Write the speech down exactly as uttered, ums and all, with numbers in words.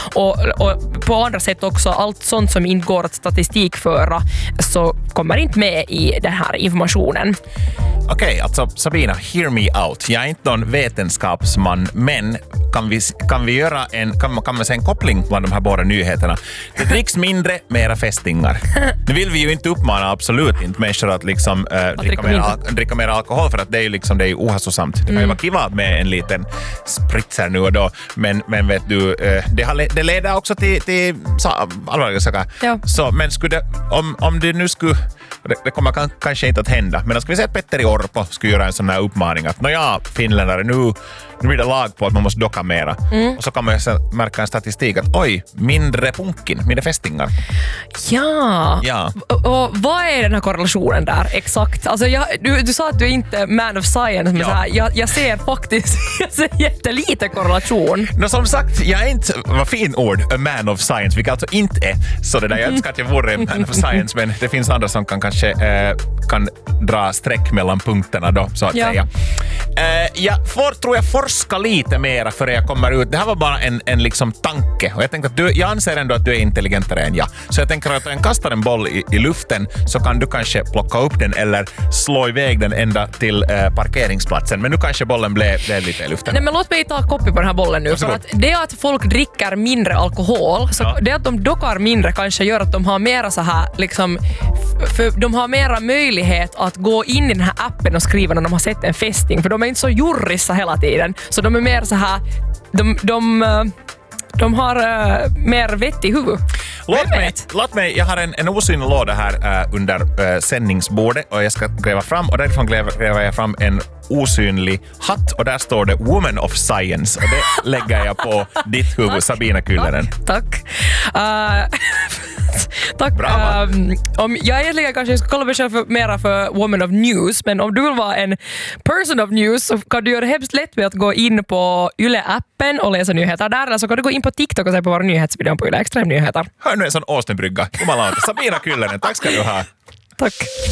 Och, och på andra sätt också, allt sånt som inte går att statistikföra så kommer inte med i den här informationen. Okej, okay, alltså Sabina, hear me out. Jag är inte någon vetenskapsman, men kan vi, kan vi göra en, kan man, kan man säga en koppling bland de här båda nyheterna? Det dricks mindre, mera fästingar. Nu vill vi ju inte uppmana absolut inte människor att liksom äh, att dricka, mer, al- dricka mer alkohol, för att det är ju liksom, det är ju ohälsosamt. Det kan mm. ju vara kiva med en liten spritzer nu och då, men, men vet du, äh, det, har, det leder också till, till så, allvarliga saker. Ja. Så, men skulle det, om, om det nu skulle Det, det kommer kan, kanske inte att hända. Men ska vi säga att Petteri Orpo skulle göra en sån här uppmaning att nåja, finländare, nu, nu blir det lag på att man måste docka mera. Mm. Och så kan man ju märka en statistik att oj, mindre punkin, mindre fästingar. Ja. ja. Och, och vad är den här korrelationen där exakt? Alltså jag, du, du sa att du är inte man of science, men ja. så här, jag, jag ser faktiskt jag ser jättelite korrelation. No, som sagt, jag är inte, vad fin ord, a man of science, vilket alltså inte är så det där. Jag önskar att jag vore en man of science, men det finns andra som kan kanske eh, kan dra streck mellan punkterna då, så att ja. säga. Eh, jag får, tror jag, forska lite mera före jag kommer ut. Det här var bara en, en liksom tanke. Och jag tänker att du, jag anser ändå att du är intelligentare än jag. Så jag tänker att om jag kastar en boll i, i luften så kan du kanske plocka upp den eller slå iväg den ända till eh, parkeringsplatsen. Men nu kanske bollen blev, blev lite i luften. Nej, men låt mig ta kopi på den här bollen nu. För att det att folk dricker mindre alkohol, så ja. det att de dockar mindre kanske gör att de har mera så här liksom, för de har mera möjlighet att gå in i den här appen och skriva när de har sett en fästing, för de är inte så jurrissa hela tiden, så de är mer så här de, de, de har uh, mer vett i huvud. Låt mig, låt mig, jag har en, en osynlig låda här uh, under uh, sändningsbordet och jag ska gräva fram, och därifrån gräver, gräver jag fram en osynlig hatt och där står det Woman of Science och det lägger jag på ditt huvud, Sabina Kyllönen. Tack. Tack. Uh, Tack. Um, om jag egentligen kanske ska kolla mig själv för, mera för Woman of News, men om du vill vara en person of news så kan du göra det hemskt lätt med att gå in på Yle-appen och läsa nyheter där, eller så kan du gå in på TikTok och se på våra nyhetsvideon på Yle Extrem Nyheter. Hör nu en sån Åsnebrygga. Jumalauta. Sabina Kyllönen, tack ska du ha. Tack.